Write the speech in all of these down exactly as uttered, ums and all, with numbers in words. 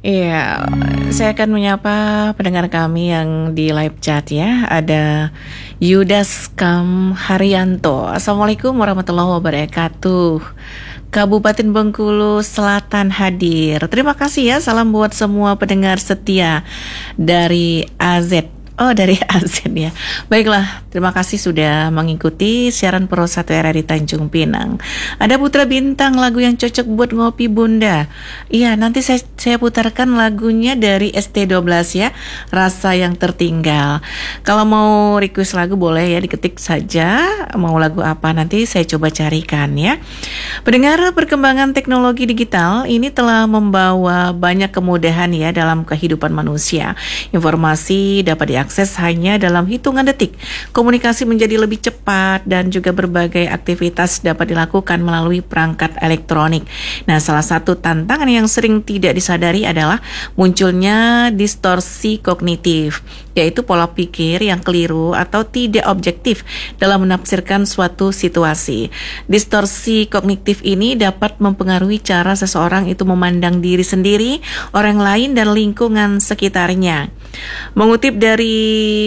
Iya, saya akan menyapa pendengar kami yang di live chat ya. Ada Yudas Kam Haryanto. Assalamualaikum warahmatullahi wabarakatuh. Kabupaten Bengkulu Selatan hadir. Terima kasih ya, salam buat semua pendengar setia dari A Z. Oh, dari A Z ya. Baiklah, terima kasih sudah mengikuti siaran Pro satu R R I Tanjung Pinang. Ada Putra Bintang, lagu yang cocok buat ngopi Bunda. Iya, nanti saya, saya putarkan lagunya dari S T dua belas ya, Rasa Yang Tertinggal. Kalau mau request lagu boleh ya, diketik saja mau lagu apa, nanti saya coba carikan ya. Pendengar, perkembangan teknologi digital ini telah membawa banyak kemudahan ya dalam kehidupan manusia. Informasi dapat diakses akses hanya dalam hitungan detik. Komunikasi menjadi lebih cepat dan juga berbagai aktivitas dapat dilakukan melalui perangkat elektronik. Nah, salah satu tantangan yang sering tidak disadari adalah munculnya distorsi kognitif, yaitu pola pikir yang keliru atau tidak objektif dalam menafsirkan suatu situasi. Distorsi kognitif ini dapat mempengaruhi cara seseorang itu memandang diri sendiri, orang lain, dan lingkungan sekitarnya. Mengutip dari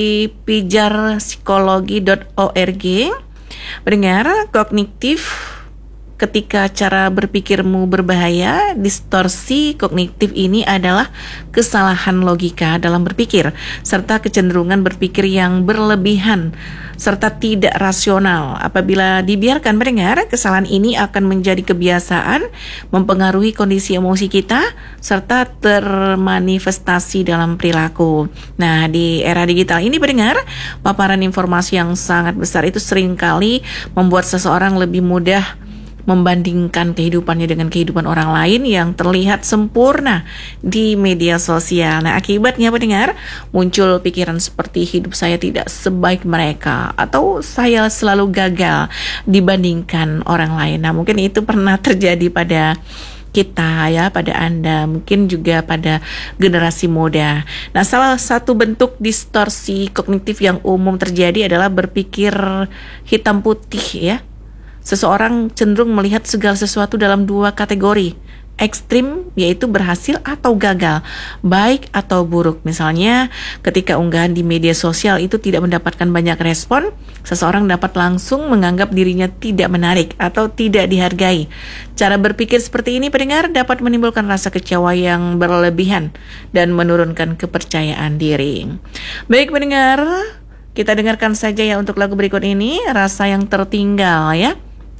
pijar psikologi dot org, pendengar, kognitif ketika cara berpikirmu berbahaya. Distorsi kognitif ini adalah kesalahan logika dalam berpikir, serta kecenderungan berpikir yang berlebihan, serta tidak rasional. Apabila dibiarkan mendengar, kesalahan ini akan menjadi kebiasaan, mempengaruhi kondisi emosi kita, serta termanifestasi dalam perilaku. Nah, di era digital ini pendengar, paparan informasi yang sangat besar itu seringkali membuat seseorang lebih mudah membandingkan kehidupannya dengan kehidupan orang lain yang terlihat sempurna di media sosial. Nah, akibatnya pendengar, muncul pikiran seperti hidup saya tidak sebaik mereka, atau saya selalu gagal dibandingkan orang lain. Nah, mungkin itu pernah terjadi pada kita ya, pada Anda, mungkin juga pada generasi muda. Nah, salah satu bentuk distorsi kognitif yang umum terjadi adalah berpikir hitam putih ya. Seseorang cenderung melihat segala sesuatu dalam dua kategori, ekstrim, yaitu berhasil atau gagal, baik atau buruk. Misalnya, ketika unggahan di media sosial itu tidak mendapatkan banyak respon, seseorang dapat langsung menganggap dirinya tidak menarik atau tidak dihargai. Cara berpikir seperti ini, pendengar, dapat menimbulkan rasa kecewa yang berlebihan dan menurunkan kepercayaan diri. Baik pendengar, kita dengarkan saja ya untuk lagu berikut ini, Rasa Yang Tertinggal ya.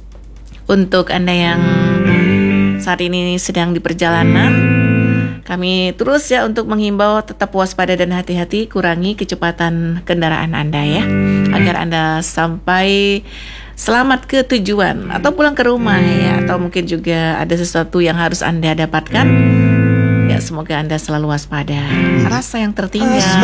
Untuk Anda yang saat ini sedang di perjalanan, kami terus ya untuk menghimbau tetap waspada dan hati-hati, kurangi kecepatan kendaraan Anda ya, agar Anda sampai selamat ke tujuan atau pulang ke rumah ya, atau mungkin juga ada sesuatu yang harus Anda dapatkan. Ya, semoga Anda selalu waspada. Rasa Yang Tertinggal.